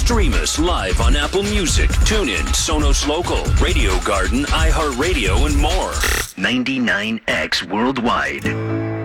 Stream us live on Apple Music, TuneIn, Sonos Local, Radio Garden, iHeartRadio, and more. 99X Worldwide.